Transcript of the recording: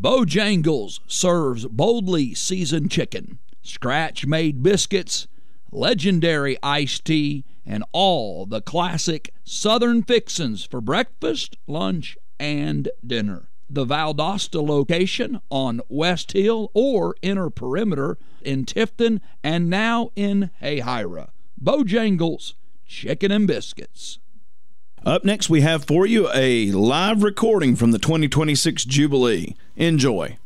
Bojangles serves boldly seasoned chicken, scratch-made biscuits, legendary iced tea, and all the classic Southern fixins for breakfast, lunch, and dinner. The Valdosta location on West Hill or Inner Perimeter in Tifton and now in Hayhira. Bojangles, chicken and biscuits. Up next, we have for you a live recording from the 2026 Jubilee. Enjoy.